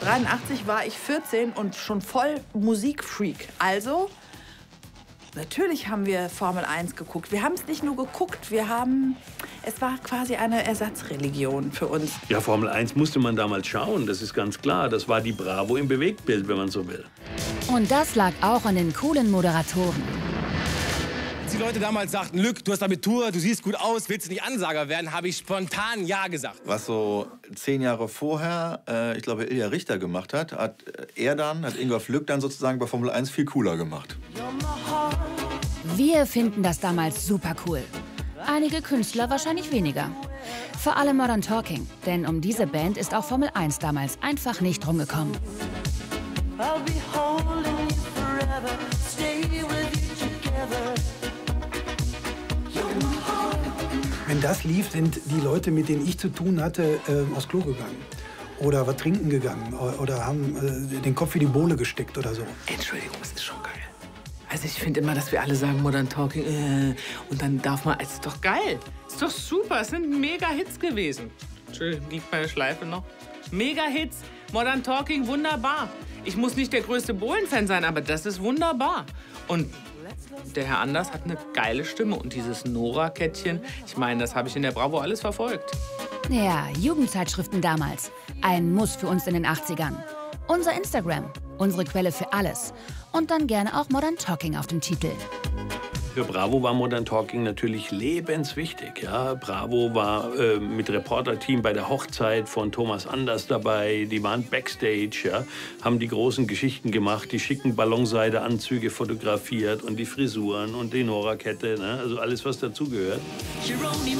1983 war ich 14 und schon voll Musikfreak. Also, natürlich haben wir Formel 1 geguckt. Wir haben es nicht nur geguckt, es war quasi eine Ersatzreligion für uns. Ja, Formel 1 musste man damals schauen, das ist ganz klar. Das war die Bravo im Bewegtbild, wenn man so will. Und das lag auch an den coolen Moderatoren. Als die Leute damals sagten, Lück, du hast Abitur, du siehst gut aus, willst du nicht Ansager werden, habe ich spontan Ja gesagt. Was so 10 Jahre vorher, ich glaube, Ilja Richter gemacht hat, hat Ingolf Lück dann sozusagen bei Formel 1 viel cooler gemacht. Wir finden das damals super cool. Einige Künstler wahrscheinlich weniger. Vor allem Modern Talking, denn um diese Band ist auch Formel 1 damals einfach nicht rumgekommen. Wenn das lief, sind die Leute, mit denen ich zu tun hatte, aufs Klo gegangen. Oder was trinken gegangen. Oder haben den Kopf in die Bohle gesteckt oder so. Entschuldigung, es ist schon geil. Also ich finde immer, dass wir alle sagen Modern Talking und dann darf man, es ist doch geil. Es ist doch super, es sind Mega-Hits gewesen. Entschuldigung, liegt meine Schleife noch. Mega-Hits, Modern Talking, wunderbar. Ich muss nicht der größte Bohlen-Fan sein, aber das ist wunderbar. Und der Herr Anders hat eine geile Stimme. Und dieses Nora-Kettchen, ich meine, das habe ich in der Bravo alles verfolgt. Ja, Jugendzeitschriften damals. Ein Muss für uns in den 80ern. Unser Instagram, unsere Quelle für alles. Und dann gerne auch Modern Talking auf dem Titel. Für Bravo war Modern Talking natürlich lebenswichtig. Ja? Bravo war mit Reporterteam bei der Hochzeit von Thomas Anders dabei. Die waren Backstage, ja? Haben die großen Geschichten gemacht, die schicken Ballonseideanzüge fotografiert und die Frisuren und die Nora-Kette, ne? Also alles, was dazugehört.